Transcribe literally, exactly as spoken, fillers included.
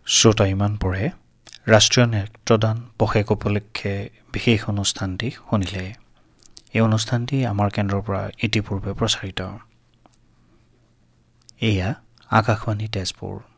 শ্ৰোতা ইমান পৰে ৰাষ্ট্ৰীয় নেত্ৰদান পষেক উপলক্ষে বিশেষ অনুষ্ঠানটি শুনিলে। এই অনুষ্ঠানটি আমাৰ কেন্দ্ৰৰ পৰা ইতিপূৰ্বে প্ৰচাৰিত। এয়া আকাশবাণী তেজপুৰ।